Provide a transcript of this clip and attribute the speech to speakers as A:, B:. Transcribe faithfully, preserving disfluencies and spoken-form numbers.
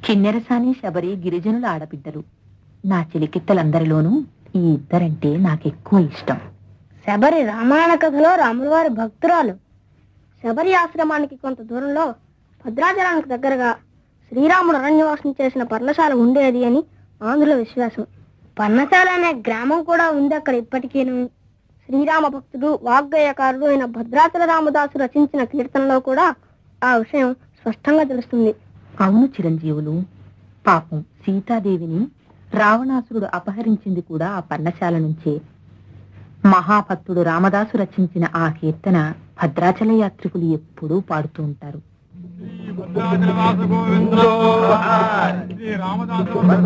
A: కిన్నెరసాని శబరి గిరిజనుల ఆడబిడ్డలు. నా చెలికెత్తలందరిలోనూ ఈ ఇద్దరంటే నాకెక్కువ ఇష్టం.
B: శబరి రామాయణ కథలో రాములవారి భక్తురాలు. శబరి ఆశ్రమానికి కొంత దూరంలో భద్రాచలానికి దగ్గరగా శ్రీరాముడు అరణ్యవాసం చేసిన పర్ణశాల ఉండేది అని ఆంధ్రుల విశ్వాసం. పర్ణశాల అనే గ్రామం కూడా ఉంది అక్కడ ఇప్పటికీను. శ్రీరామ భక్తుడు వాగ్గేయకారుడు అయిన భద్రాచల రామదాసు రచించిన కీర్తనలో కూడా ఆ విషయం స్పష్టంగా తెలుస్తుంది.
A: అవును చిరంజీవులు, పాపం సీతాదేవిని రావణాసురుడు అపహరించింది కూడా ఆ పర్ణశాల నుంచే. మహాభక్తుడు రామదాసు రచించిన ఆ కీర్తన భద్రాచల యాత్రికులు ఎప్పుడూ పాడుతూ ఉంటారు.